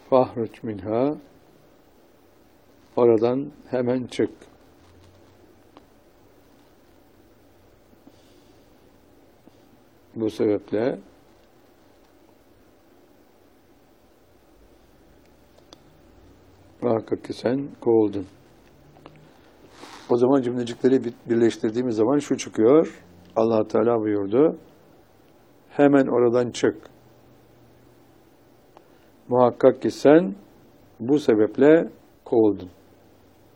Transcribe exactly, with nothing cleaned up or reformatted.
Fahruç minha, oradan hemen çık. Bu sebeple muhakkak ki sen kovuldun. O zaman cümlecikleri birleştirdiğimiz zaman şu çıkıyor. Allah Teala buyurdu. Hemen oradan çık. Muhakkak ki sen bu sebeple kovuldun.